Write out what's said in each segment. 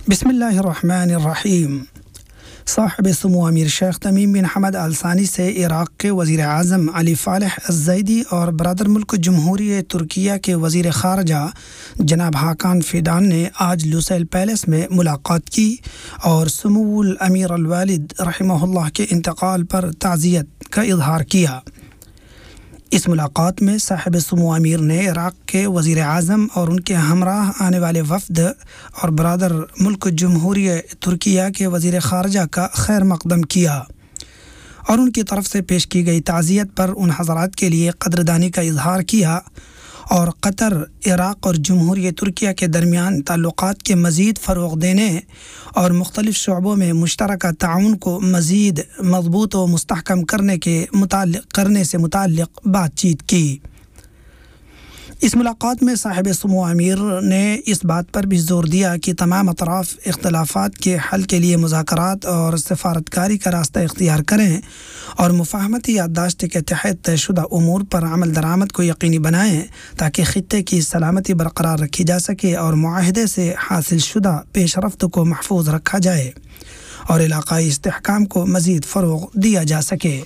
بسم اللہ الرحمن الرحیم۔ صاحب سمو امیر شیخ تمیم بن حمد آل ثانی سے عراق کے وزیر اعظم علی فالح الزیدی اور برادر ملک جمہوریہ ترکیہ کے وزیر خارجہ جناب حاکان فیڈان نے آج لوسیل پیلس میں ملاقات کی اور سمو الامیر الوالد رحمہ اللہ کے انتقال پر تعزیت کا اظہار کیا۔ اس ملاقات میں صاحب سمو امیر نے عراق کے وزیر اعظم اور ان کے ہمراہ آنے والے وفد اور برادر ملک جمہوریہ ترکیہ کے وزیر خارجہ کا خیر مقدم کیا اور ان کی طرف سے پیش کی گئی تعزیت پر ان حضرات کے لیے قدردانی کا اظہار کیا اور قطر، عراق اور جمہوریہ ترکیہ کے درمیان تعلقات کے مزید فروغ دینے اور مختلف شعبوں میں مشترکہ تعاون کو مزید مضبوط و مستحکم کرنے سے متعلق بات چیت کی۔ اس ملاقات میں صاحب سمو امیر نے اس بات پر بھی زور دیا کہ تمام اطراف اختلافات کے حل کے لیے مذاکرات اور سفارتکاری کا راستہ اختیار کریں اور مفاہمتی یادداشت کے تحت طے شدہ امور پر عمل درآمد کو یقینی بنائیں تاکہ خطے کی سلامتی برقرار رکھی جا سکے اور معاہدے سے حاصل شدہ پیش رفت کو محفوظ رکھا جائے اور علاقائی استحکام کو مزید فروغ دیا جا سکے۔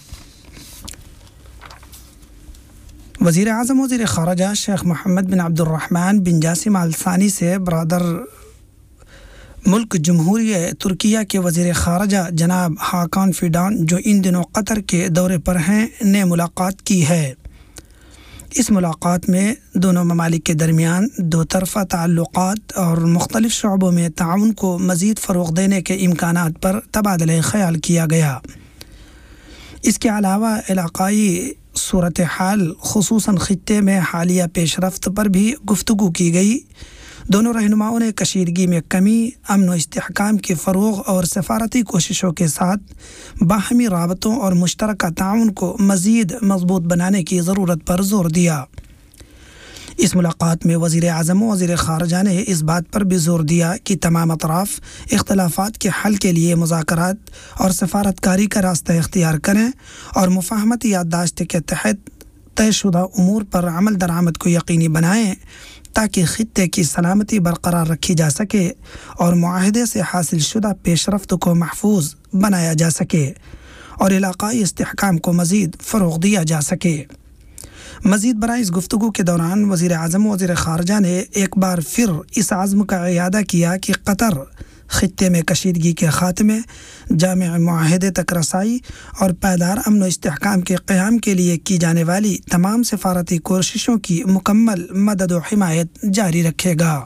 وزیر اعظم وزیر خارجہ شیخ محمد بن عبد الرحمن بن جاسم آل ثانی سے برادر ملک جمہوریہ ترکیہ کے وزیر خارجہ جناب حاکان فیڈان جو ان دنوں قطر کے دورے پر ہیں نے ملاقات کی ہے۔ اس ملاقات میں دونوں ممالک کے درمیان دو طرفہ تعلقات اور مختلف شعبوں میں تعاون کو مزید فروغ دینے کے امکانات پر تبادلہ خیال کیا گیا۔ اس کے علاوہ علاقائی صورتحال خصوصاً خطے میں حالیہ پیش رفت پر بھی گفتگو کی گئی۔ دونوں رہنماؤں نے کشیدگی میں کمی، امن و استحکام کے فروغ اور سفارتی کوششوں کے ساتھ باہمی رابطوں اور مشترکہ تعاون کو مزید مضبوط بنانے کی ضرورت پر زور دیا۔ اس ملاقات میں وزیر اعظم و وزیر خارجہ نے اس بات پر بھی زور دیا کہ تمام اطراف اختلافات کے حل کے لیے مذاکرات اور سفارتکاری کا راستہ اختیار کریں اور مفاہمتی یادداشت کے تحت طے شدہ امور پر عمل درآمد کو یقینی بنائیں تاکہ خطے کی سلامتی برقرار رکھی جا سکے اور معاہدے سے حاصل شدہ پیش رفت کو محفوظ بنایا جا سکے اور علاقائی استحکام کو مزید فروغ دیا جا سکے۔ مزید برآں اس گفتگو کے دوران وزیر اعظم و وزیر خارجہ نے ایک بار پھر اس عزم کا اعادہ کیا کہ قطر خطے میں کشیدگی کے خاتمے، جامع معاہدے تک رسائی اور پائیدار امن و استحکام کے قیام کے لیے کی جانے والی تمام سفارتی کوششوں کی مکمل مدد و حمایت جاری رکھے گا۔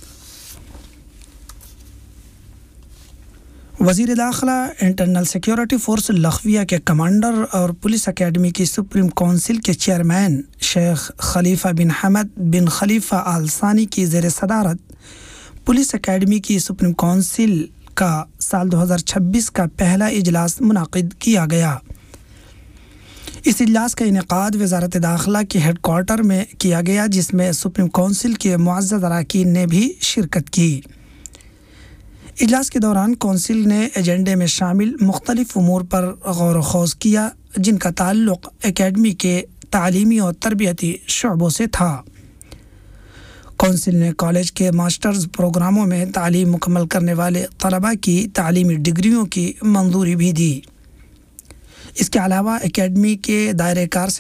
وزیر داخلہ انٹرنل سیکیورٹی فورس لخویہ کے کمانڈر اور پولیس اکیڈمی کی سپریم کونسل کے چیئرمین شیخ خلیفہ بن حمد بن خلیفہ آل ثانی کی زیر صدارت پولیس اکیڈمی کی سپریم کونسل کا سال 2026 کا پہلا اجلاس منعقد کیا گیا۔ اس اجلاس کا انعقاد وزارت داخلہ کے ہیڈ کوارٹر میں کیا گیا جس میں سپریم کونسل کے معزز اراکین نے بھی شرکت کی۔ اجلاس کے دوران کونسل نے ایجنڈے میں شامل مختلف امور پر غور و خوض کیا جن کا تعلق اکیڈمی کے تعلیمی اور تربیتی شعبوں سے تھا۔ کونسل نے کالج کے ماسٹرز پروگراموں میں تعلیم مکمل کرنے والے طلباء کی تعلیمی ڈگریوں کی منظوری بھی دی۔ اس کے علاوہ اکیڈمی کے دائرہ کار سے